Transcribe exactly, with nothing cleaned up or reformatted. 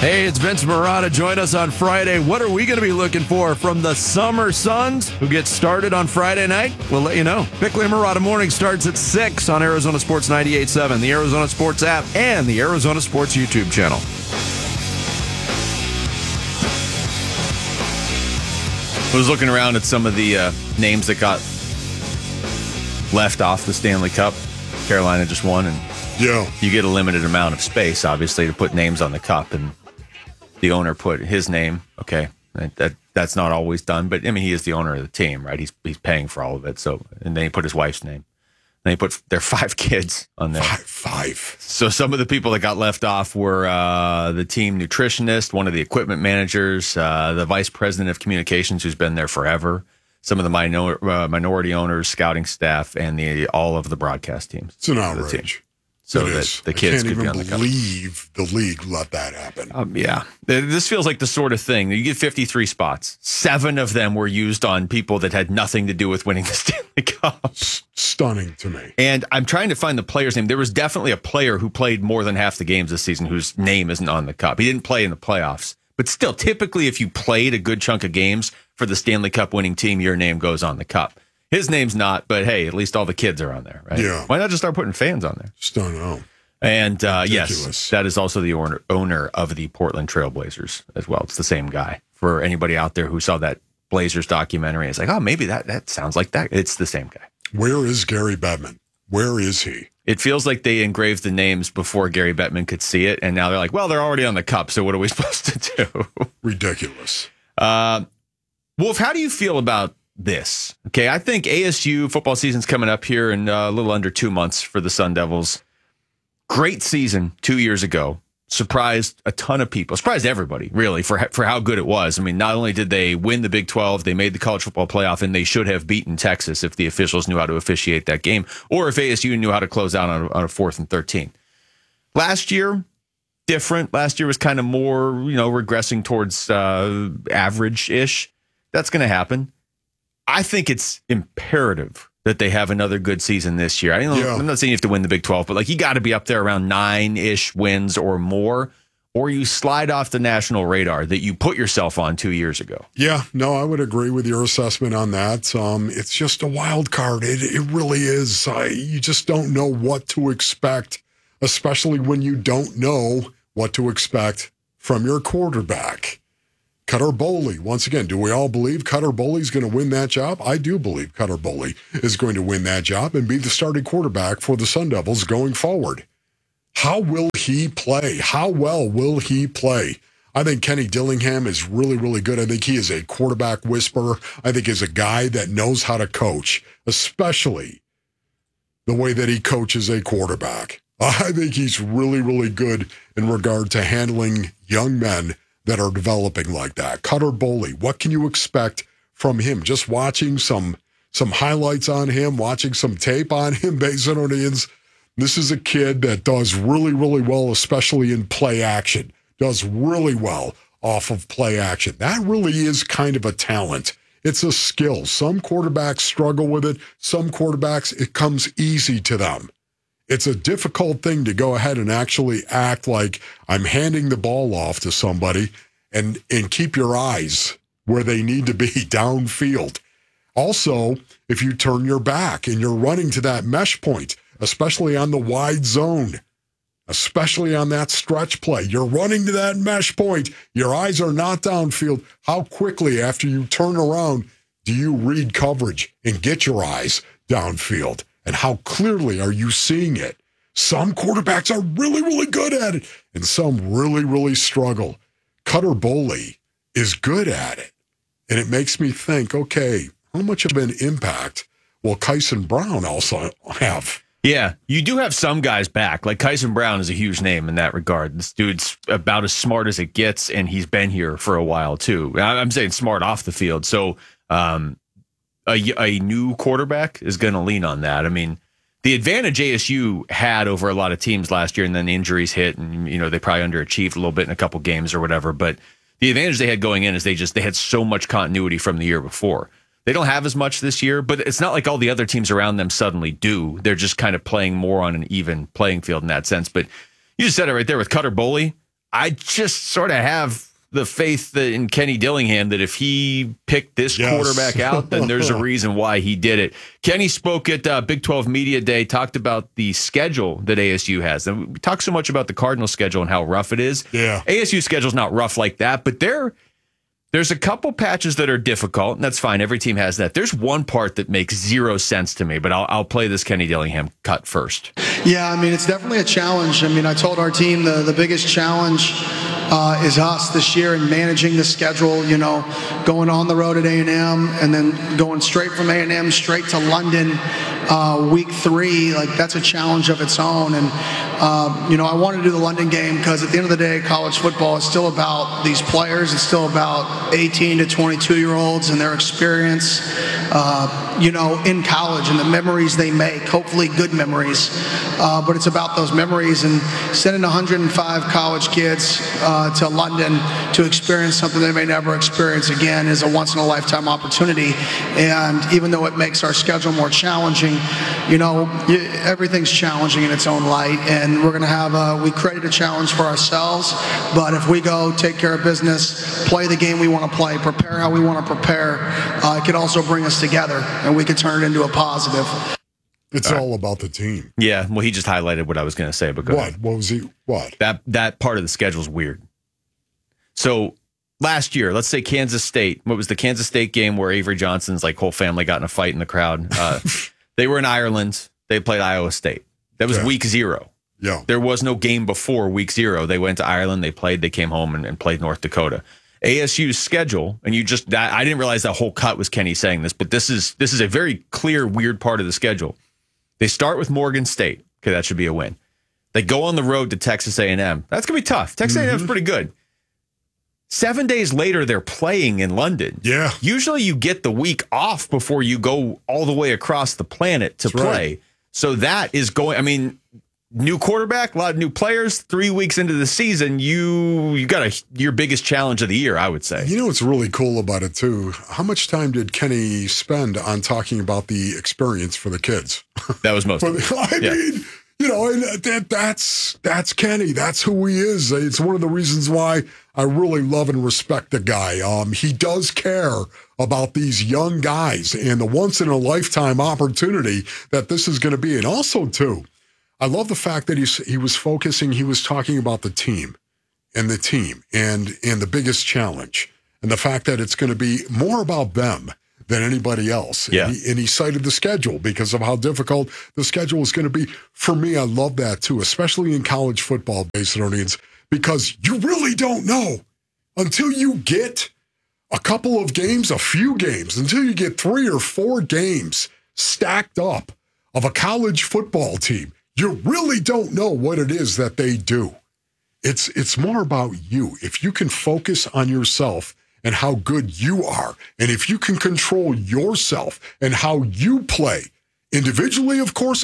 Hey, it's Vince Marotta. Join us on Friday. What are we going to be looking for from the Summer Suns, who get started on Friday night? We'll let you know. Bickley and Marotta Morning starts at six on Arizona Sports ninety-eight point seven, the Arizona Sports app, and the Arizona Sports YouTube channel. I was looking around at some of the uh, names that got left off the Stanley Cup. Carolina just won, and yeah, you get a limited amount of space, obviously, to put names on the cup, and the owner put his name. Okay, that, that that's not always done, but I mean, he is the owner of the team, right? He's he's paying for all of it. So, and then he put his wife's name. Then he put their five kids on there. Five, five. So some of the people that got left off were uh, the team nutritionist, one of the equipment managers, uh, the vice president of communications, who's been there forever, some of the minor, uh, minority owners, scouting staff, and the all of the broadcast teams. It's an outrage. So it that is. the kids I can't could be on even the cup. believe the league let that happen. Um, yeah. This feels like the sort of thing. You get fifty-three spots. Seven of them were used on people that had nothing to do with winning the Stanley Cup. S- stunning to me. And I'm trying to find the player's name. There was definitely a player who played more than half the games this season whose name isn't on the cup. He didn't play in the playoffs. But still, typically, if you played a good chunk of games for the Stanley Cup winning team, your name goes on the cup. His name's not, but hey, at least all the kids are on there, right? Yeah. Why not just start putting fans on there? Stunning. And uh, yes, Ridiculous. that is also the owner, owner of the Portland Trailblazers as well. It's the same guy. For anybody out there who saw that Blazers documentary, it's like, oh, maybe that, that sounds like that. It's the same guy. Where is Gary Bettman? Where is he? It feels like they engraved the names before Gary Bettman could see it. And now they're like, well, they're already on the cup. So what are we supposed to do? Ridiculous. Uh, Wolf, how do you feel about this? Okay, I think A S U football season's coming up here in uh, a little under two months for the Sun Devils. Great season two years ago. Surprised a ton of people. Surprised everybody, really, for for how good it was. I mean, not only did they win the Big twelve, they made the college football playoff, and they should have beaten Texas if the officials knew how to officiate that game, or if A S U knew how to close out on a, on a fourth and thirteen. Last year, different. Last year was kind of more, you know, regressing towards uh, average-ish. That's going to happen. I think it's imperative that they have another good season this year. I don't know, Yeah. I'm not saying you have to win the Big twelve, but like you got to be up there around nine-ish wins or more, or you slide off the national radar that you put yourself on two years ago. Yeah, no, I would agree with your assessment on that. Um, it's just a wild card. It, it really is. I, you just don't know what to expect, especially when you don't know what to expect from your quarterback. Cutter Boley, once again, do we all believe Cutter Boley's going to win that job? I do believe Cutter Boley is going to win that job and be the starting quarterback for the Sun Devils going forward. How will he play? How well will he play? I think Kenny Dillingham is really, really good. I think he is a quarterback whisperer. I think he's a guy that knows how to coach, especially the way that he coaches a quarterback. I think he's really, really good in regard to handling young men that are developing like that. Cutter Boley, what can you expect from him? Just watching some some highlights on him, watching some tape on him, Basinonians. This is a kid that does really, really well, especially in play action. Does really well off of play action. That really is kind of a talent. It's a skill. Some quarterbacks struggle with it. Some quarterbacks, it comes easy to them. It's a difficult thing to go ahead and actually act like I'm handing the ball off to somebody and, and keep your eyes where they need to be downfield. Also, if you turn your back and you're running to that mesh point, especially on the wide zone, especially on that stretch play, you're running to that mesh point, your eyes are not downfield. How quickly after you turn around do you read coverage and get your eyes downfield? And how clearly are you seeing it? Some quarterbacks are really, really good at it, and some really, really struggle. Cutter Boley is good at it. And it makes me think, okay, how much of an impact will Kyson Brown also have? Yeah, you do have some guys back. Like Kyson Brown is a huge name in that regard. This dude's about as smart as it gets, and he's been here for a while, too. I'm saying smart off the field. So, um, A, a new quarterback is going to lean on that. I mean, the advantage A S U had over a lot of teams last year, and then injuries hit, and you know they probably underachieved a little bit in a couple games or whatever. But the advantage they had going in is they just they had so much continuity from the year before. They don't have as much this year, but it's not like all the other teams around them suddenly do. They're just kind of playing more on an even playing field in that sense. But you just said it right there with Cutter Boley. I just sort of have the faith that in Kenny Dillingham that if he picked this Yes. quarterback out, then there's a reason why he did it. Kenny spoke at uh, Big twelve Media Day, talked about the schedule that A S U has. And we talk so much about the Cardinal schedule and how rough it is. Yeah. A S U schedule's not rough like that, but they're There's a couple patches that are difficult, and that's fine. Every team has that. There's one part that makes zero sense to me, but I'll, I'll play this Kenny Dillingham cut first. Yeah, I mean, it's definitely a challenge. I mean, I told our team the, the biggest challenge uh, is us this year in managing the schedule, you know, going on the road at A and M and then going straight from A and M straight to London uh, week three. Like, that's a challenge of its own. And, uh, you know, I wanted to do the London game because at the end of the day, college football is still about these players. It's still about eighteen to twenty-two year olds and their experience, uh, you know, in college and the memories they make, hopefully good memories. Uh, but it's about those memories, and sending one hundred five college kids uh, to London to experience something they may never experience again is a once in a lifetime opportunity. And even though it makes our schedule more challenging, you know, everything's challenging in its own light, and we're going to have a, we created a challenge for ourselves, but if we go take care of business, play the game we want to play, prepare how we want to prepare, uh, it could also bring us together, and we could turn it into a positive. It's all, all about the team. Yeah, well, he just highlighted what I was going to say, but go What? ahead. What was he? What? That, that part of the schedule is weird. So last year, let's say Kansas State, what was the Kansas State game where Avery Johnson's like whole family got in a fight in the crowd? Uh, they were in Ireland. They played Iowa State. That was Yeah. week zero. Yeah. There was no game before week zero. They went to Ireland, they played, they came home and, and played North Dakota. A S U's schedule, and you just that I didn't realize that whole cut was Kenny saying this, but this is this is a very clear, weird part of the schedule. They start with Morgan State. Okay, that should be a win. They go on the road to Texas A and M. That's gonna be tough. Texas mm-hmm. A and M's pretty good. Seven days later, they're playing in London. Yeah. Usually you get the week off before you go all the way across the planet to That's play. right. So that is going, I mean, new quarterback, a lot of new players, three weeks into the season, you you got a, your biggest challenge of the year, I would say. You know what's really cool about it, too? How much time did Kenny spend on talking about the experience for the kids? That was most of it. I Yeah. mean, you know, and that, that's, that's Kenny. That's who he is. It's one of the reasons why I really love and respect the guy. Um, he does care about these young guys and the once-in-a-lifetime opportunity that this is going to be. And also, too, I love the fact that he's, he was focusing, he was talking about the team and the team and, and the biggest challenge and the fact that it's going to be more about them than anybody else. Yeah. And he, and he cited the schedule because of how difficult the schedule is going to be. For me, I love that too, especially in college football, Basinonians, because you really don't know until you get a couple of games, a few games, until you get three or four games stacked up of a college football team. You really don't know what it is that they do. It's it's more about you. If you can focus on yourself and how good you are, and if you can control yourself and how you play, individually, of course,